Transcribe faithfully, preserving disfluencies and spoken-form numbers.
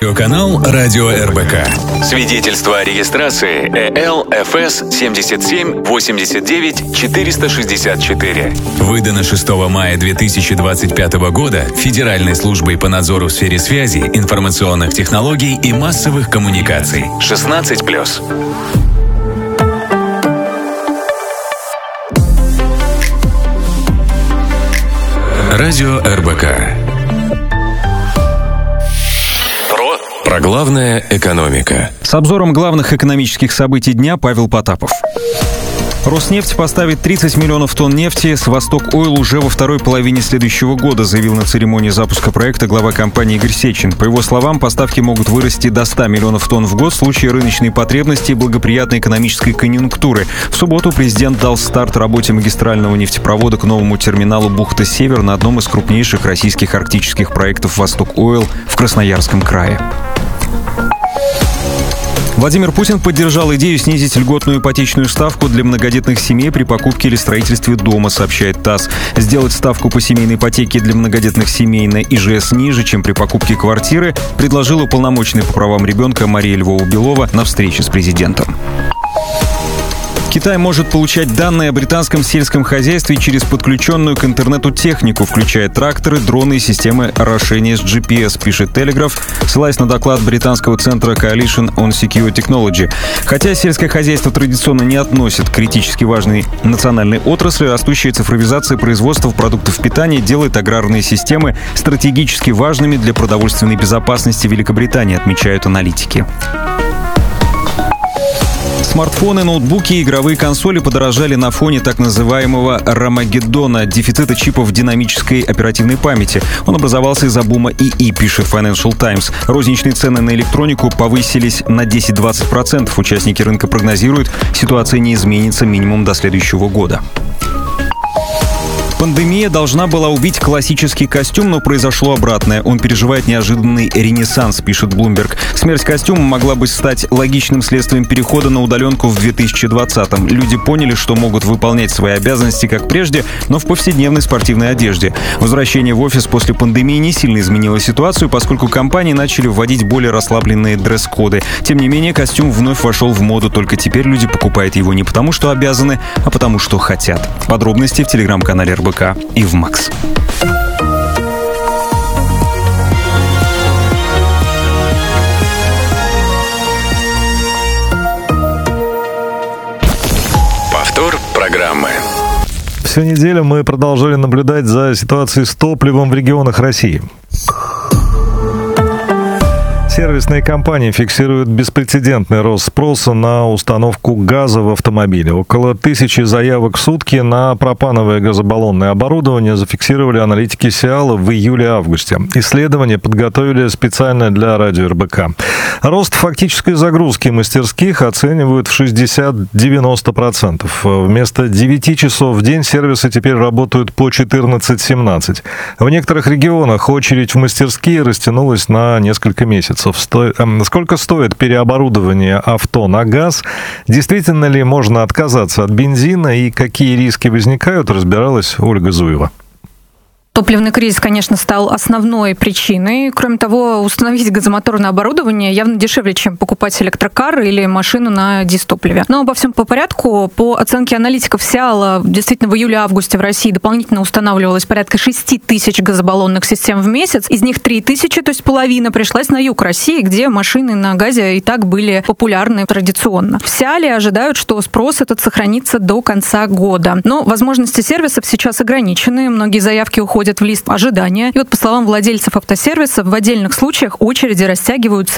Канал Радио РБК. Свидетельство о регистрации Э Л Эф Эс семьдесят семь восемьдесят девять четыреста шестьдесят четыре. Выдано шестого мая две тысячи двадцать пятого года Федеральной службой по надзору в сфере связи, информационных технологий и массовых коммуникаций. шестнадцать плюс. Радио РБК. Про главное экономика. С обзором главных экономических событий дня Павел Потапов. Роснефть поставит тридцать миллионов тонн нефти с Восток Ойл уже во второй половине следующего года, заявил на церемонии запуска проекта глава компании Игорь Сечин. По его словам, поставки могут вырасти до ста миллионов тонн в год в случае рыночной потребности и благоприятной экономической конъюнктуры. В субботу президент дал старт работе магистрального нефтепровода к новому терминалу «Бухта-Север» на одном из крупнейших российских арктических проектов «Восток Ойл» в Красноярском крае. Владимир Путин поддержал идею снизить льготную ипотечную ставку для многодетных семей при покупке или строительстве дома, сообщает ТАСС. Сделать ставку по семейной ипотеке для многодетных семей на И Ж С ниже, чем при покупке квартиры, предложила уполномоченная по правам ребенка Мария Львова-Белова на встрече с президентом. Китай может получать данные о британском сельском хозяйстве через подключенную к интернету технику, включая тракторы, дроны и системы орошения с Джи Пи Эс, пишет Telegraph, ссылаясь на доклад британского центра Coalition on Secure Technology. Хотя сельское хозяйство традиционно не относит к критически важной национальной отрасли, растущая цифровизация производства продуктов питания делает аграрные системы стратегически важными для продовольственной безопасности Великобритании, отмечают аналитики. Смартфоны, ноутбуки и игровые консоли подорожали на фоне так называемого «Рамагеддона» — дефицита чипов динамической оперативной памяти. Он образовался из-за бума И И, пишет Financial Times. Розничные цены на электронику повысились на десять-двадцать процентов. Участники рынка прогнозируют, ситуация не изменится минимум до следующего года. Пандемия должна была убить классический костюм, но произошло обратное. Он переживает неожиданный ренессанс, пишет Bloomberg. Смерть костюма могла бы стать логичным следствием перехода на удаленку в две тысячи двадцатом. Люди поняли, что могут выполнять свои обязанности как прежде, но в повседневной спортивной одежде. Возвращение в офис после пандемии не сильно изменило ситуацию, поскольку компании начали вводить более расслабленные дресс-коды. Тем не менее, костюм вновь вошел в моду, только теперь люди покупают его не потому, что обязаны, а потому, что хотят. Подробности в телеграм-канале эр бэ ка и в Макс. Повтор программы. Всю неделю мы продолжали наблюдать за ситуацией с топливом в регионах России. Сервисные компании фиксируют беспрецедентный рост спроса на установку газа в автомобиле. Около тысячи заявок в сутки на пропановое газобаллонное оборудование зафиксировали аналитики Сиала в июле-августе. Исследование подготовили специально для радио эр бэ ка. Рост фактической загрузки мастерских оценивают в шестьдесят-девяносто процентов. Вместо девяти часов в день сервисы теперь работают по четырнадцать-семнадцать. В некоторых регионах очередь в мастерские растянулась на несколько месяцев. Сколько стоит переоборудование авто на газ? Действительно ли можно отказаться от бензина и какие риски возникают, разбиралась Ольга Зуева. Топливный кризис, конечно, стал основной причиной. Кроме того, установить газомоторное оборудование явно дешевле, чем покупать электрокар или машину на дизтопливе. Но обо всем по порядку. По оценке аналитиков Сиала, действительно, в июле-августе в России дополнительно устанавливалось порядка шесть тысяч газобаллонных систем в месяц. Из них три тысячи, то есть половина, пришлась на юг России, где машины на газе и так были популярны традиционно. В Сиале ожидают, что спрос этот сохранится до конца года. Но возможности сервисов сейчас ограничены. Многие заявки уходят в лист ожидания. И вот, по словам владельцев автосервисов, в отдельных случаях очереди растягиваются